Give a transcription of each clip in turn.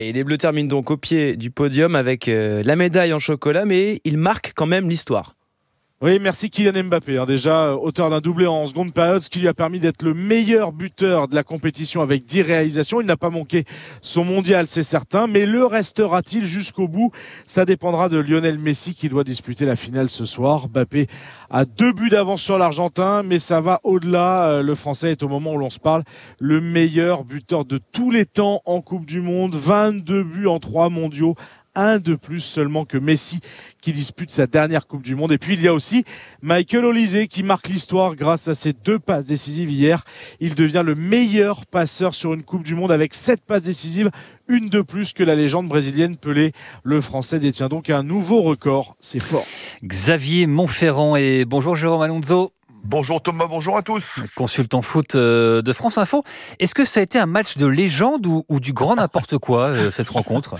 Et les Bleus terminent donc au pied du podium avec la médaille en chocolat, mais ils marquent quand même l'histoire. Oui, merci Kylian Mbappé, déjà auteur d'un doublé en seconde période, ce qui lui a permis d'être le meilleur buteur de la compétition avec 10 réalisations. Il n'a pas manqué son mondial, c'est certain, mais le restera-t-il jusqu'au bout? Ça dépendra de Lionel Messi qui doit disputer la finale ce soir. Mbappé a 2 buts d'avance sur l'Argentin, mais ça va au-delà. Le Français est, au moment où l'on se parle, le meilleur buteur de tous les temps en Coupe du Monde. 22 buts en 3 mondiaux. Un de plus seulement que Messi qui dispute sa dernière Coupe du Monde. Et puis il y a aussi Michael Olise qui marque l'histoire grâce à ses 2 passes décisives hier. Il devient le meilleur passeur sur une Coupe du Monde avec 7 passes décisives, une de plus que la légende brésilienne Pelé. Le Français détient donc un nouveau record, c'est fort. Xavier Monferrand et bonjour Jérôme Alonso. Bonjour Thomas, bonjour à tous. Consultant foot de France Info. Est-ce que ça a été un match de légende ou du grand n'importe quoi, cette rencontre?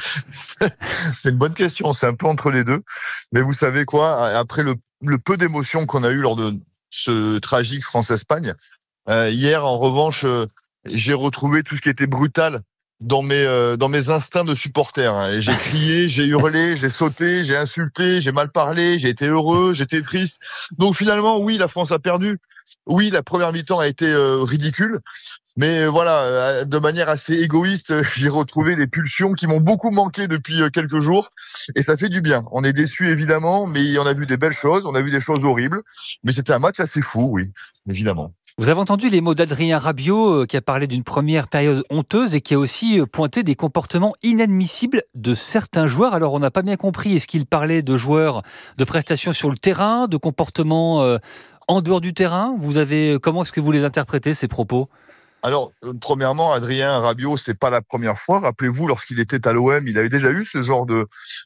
C'est une bonne question, c'est un peu entre les deux. Mais vous savez quoi, après le peu d'émotions qu'on a eu lors de ce tragique France-Espagne, hier en revanche, j'ai retrouvé tout ce qui était brutal dans mes instincts de supporter. Et j'ai crié, j'ai hurlé, j'ai sauté, j'ai insulté, j'ai mal parlé, j'ai été heureux, j'étais triste. Donc finalement, oui, la France a perdu. Oui, la première mi-temps a été ridicule. Mais voilà, de manière assez égoïste, j'ai retrouvé des pulsions qui m'ont beaucoup manqué depuis quelques jours. Et ça fait du bien. On est déçus évidemment, mais on a vu des belles choses, on a vu des choses horribles. Mais c'était un match assez fou, oui, évidemment. Vous avez entendu les mots d'Adrien Rabiot qui a parlé d'une première période honteuse et qui a aussi pointé des comportements inadmissibles de certains joueurs. Alors on n'a pas bien compris, est-ce qu'il parlait de joueurs de prestations sur le terrain, de comportements en dehors du terrain? Comment est-ce que vous les interprétez, ces propos? Alors, premièrement, Adrien Rabiot, c'est pas la première fois. Rappelez-vous, lorsqu'il était à l'OM, il avait déjà eu ce genre de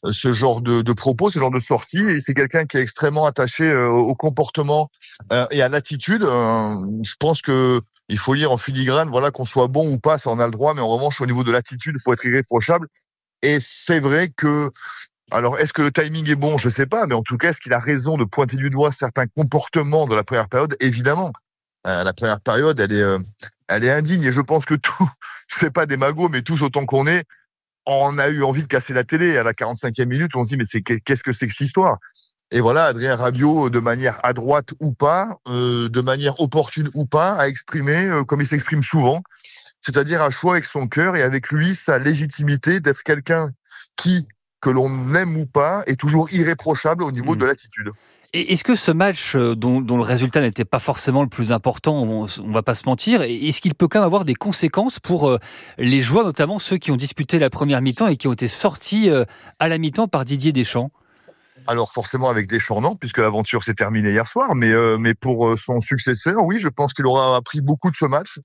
propos, ce genre de sortie. Et c'est quelqu'un qui est extrêmement attaché au comportement et à l'attitude. Je pense que il faut lire en filigrane, voilà, qu'on soit bon ou pas, ça on a le droit. Mais en revanche, au niveau de l'attitude, il faut être irréprochable. Et c'est vrai que, alors, est-ce que le timing est bon? Je sais pas, mais en tout cas, est-ce qu'il a raison de pointer du doigt certains comportements de la première période? Évidemment. La première période, elle est indigne et je pense que tout, c'est pas des magots, mais tous autant qu'on est, on a eu envie de casser la télé à la 45e minute. On se dit, mais qu'est-ce que c'est que cette histoire? Et voilà, Adrien Rabiot, de manière à droite ou pas, de manière opportune ou pas, a exprimé, comme il s'exprime souvent, c'est-à-dire un choix avec son cœur et avec lui sa légitimité d'être quelqu'un qui, que l'on aime ou pas, est toujours irréprochable au niveau de l'attitude. Et est-ce que ce match, dont le résultat n'était pas forcément le plus important, on va pas se mentir, est-ce qu'il peut quand même avoir des conséquences pour les joueurs, notamment ceux qui ont disputé la première mi-temps et qui ont été sortis à la mi-temps par Didier Deschamps? Alors forcément avec Deschamps non, puisque l'aventure s'est terminée hier soir, mais pour son successeur, oui, je pense qu'il aura appris beaucoup de ce match.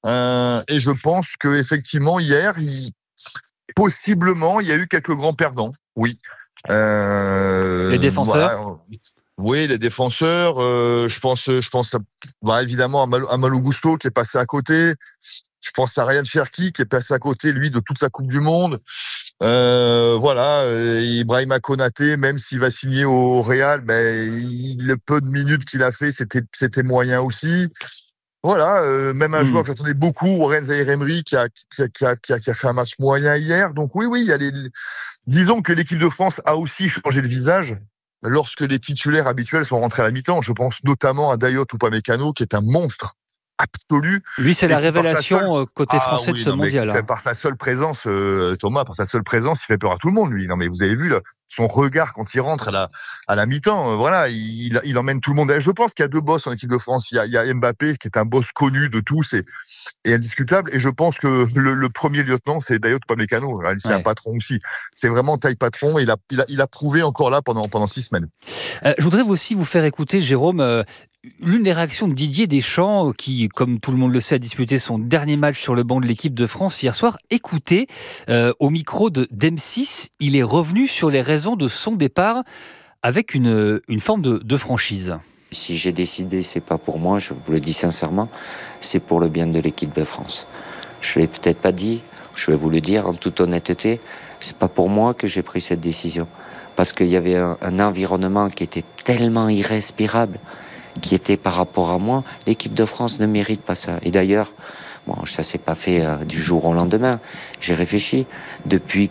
Et je pense que effectivement hier, possiblement, il y a eu quelques grands perdants. Oui. Les défenseurs. Voilà. Oui, les défenseurs. Je pense évidemment à Malou Gusto qui est passé à côté. Je pense à Ryan Cherki qui est passé à côté, lui, de toute sa Coupe du Monde. Ibrahima Konaté, même s'il va signer au Real, le peu de minutes qu'il a fait, c'était moyen aussi. Voilà, même un joueur que j'attendais beaucoup, Warren Zaïre-Emery, qui a fait un match moyen hier. Donc oui, il y a disons que l'équipe de France a aussi changé de visage lorsque les titulaires habituels sont rentrés à la mi-temps. Je pense notamment à Dayot Upamecano, qui est un monstre absolu. Lui, c'est la révélation côté français de ce mondial. Par sa seule présence, Thomas, par sa seule présence, il fait peur à tout le monde, lui. Non, mais vous avez vu là, son regard quand il rentre à la mi-temps. Voilà, il emmène tout le monde. Je pense qu'il y a 2 boss en équipe de France. Il y a Mbappé, qui est un boss connu de tous et indiscutable. Et je pense que le premier lieutenant, c'est Dayot Upamecano. C'est un patron aussi. C'est vraiment taille patron. Et il a prouvé encore là pendant 6 semaines. Je voudrais aussi vous faire écouter, Jérôme, l'une des réactions de Didier Deschamps, qui, comme tout le monde le sait, a disputé son dernier match sur le banc de l'équipe de France hier soir. Écoutez, au micro de d'M6, il est revenu sur les raisons de son départ avec une forme de franchise. Si j'ai décidé, c'est pas pour moi, je vous le dis sincèrement, c'est pour le bien de l'équipe de France. Je l'ai peut-être pas dit, je vais vous le dire en toute honnêteté, c'est pas pour moi que j'ai pris cette décision. Parce qu'il y avait un environnement qui était tellement irrespirable, qui était par rapport à moi, l'équipe de France ne mérite pas ça. Et d'ailleurs, Bon, ça s'est pas fait du jour au lendemain. J'ai réfléchi. Depuis